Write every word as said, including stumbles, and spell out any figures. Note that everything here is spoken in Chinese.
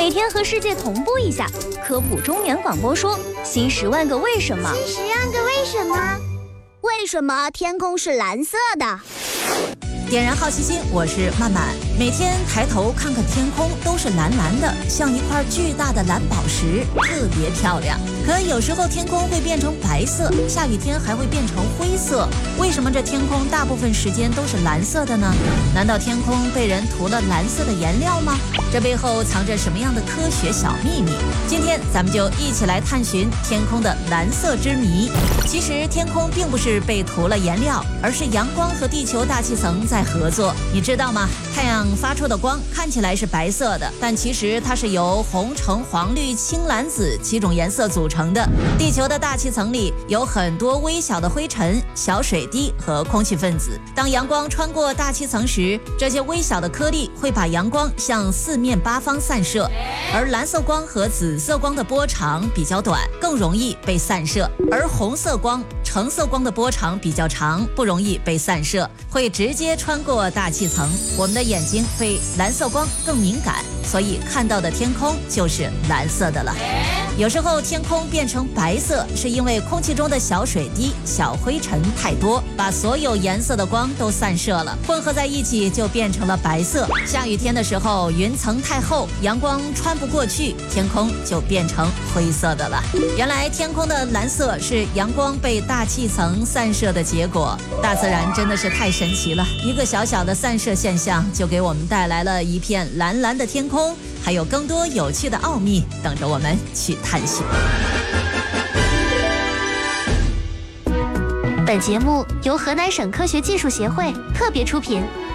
每天和世界同步一下，科普中原广播说新十万个为什么。 新十万个为什么？为什么天空是蓝色的？ 点燃好奇心，我是曼曼。每天抬头看看天空，都是蓝蓝的，像一块巨大的蓝宝石，特别漂亮。可有时候天空会变成白色，下雨天还会变成灰色。为什么这天空大部分时间都是蓝色的呢？难道天空被人涂了蓝色的颜料吗？这背后藏着什么样的科学小秘密？今天咱们就一起来探寻天空的蓝色之谜。其实天空并不是被涂了颜料，而是阳光和地球大气层在合作。你知道吗？太阳发出的光看起来是白色的，但其实它是由红橙黄绿青蓝紫几种颜色组成的。地球的大气层里有很多微小的灰尘、小水滴和空气分子。当阳光穿过大气层时，这些微小的颗粒会把阳光向四面八方散射，而蓝色光和紫色光的波长比较短，更容易被散射，而红色光、橙色光的波长比较长，不容易被散射，会直接穿过大气层。我们的眼睛对蓝色光更敏感，所以看到的天空就是蓝色的了。有时候天空变成白色，是因为空气中的小水滴、小灰尘太多，把所有颜色的光都散射了，混合在一起就变成了白色。下雨天的时候，云层太厚，阳光穿不过去，天空就变成灰色的了。原来天空的蓝色是阳光被大气层散射的结果。大自然真的是太神奇了，一个小小的散射现象就给我们带来了一片蓝蓝的天空，还有更多有趣的奥秘等着我们去探寻。 本节目由河南省科学技术协会特别出品。